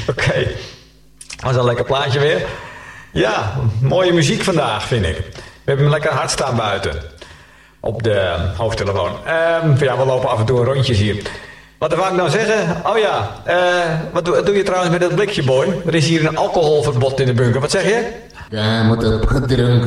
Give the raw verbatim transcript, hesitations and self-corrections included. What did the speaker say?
Oké. Okay. Was een lekker plaatje weer. Ja, mooie muziek vandaag, vind ik. We hebben hem lekker hard staan buiten. Op de hoofdtelefoon. Um, ja, we lopen af en toe rondjes hier. Wat wou ik nou zeggen? Oh ja, uh, wat, doe, wat doe je trouwens met dat blikje, boy? Er is hier een alcoholverbod in de bunker. Wat zeg je? Daar moet op gedronken